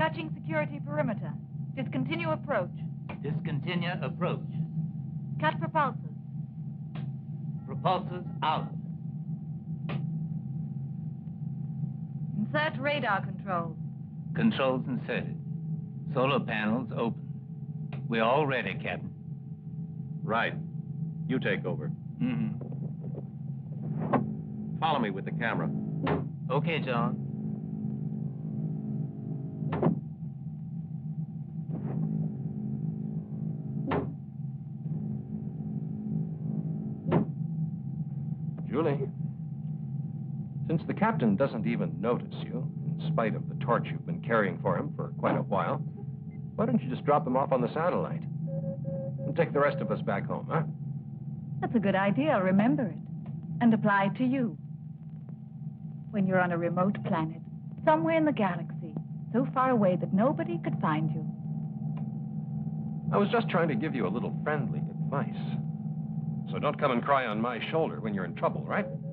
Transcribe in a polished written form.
Touching security perimeter. Discontinue approach. Discontinue approach. Cut propulsors. Propulsors out. Insert radar controls. Controls inserted. Solar panels open. We're all ready, Captain. Right. You take over. Mm-hmm. Follow me with the camera. Okay, John. Julie, since the captain doesn't even notice you, in spite of the torch you've been carrying for him for quite a while, why don't you just drop him off on the satellite? And take the rest of us back home, huh? That's a good idea. Remember it. And apply it to you. When you're on a remote planet, somewhere in the galaxy, so far away that nobody could find you. I was just trying to give you a little friendly advice. So don't come and cry on my shoulder when you're in trouble, right?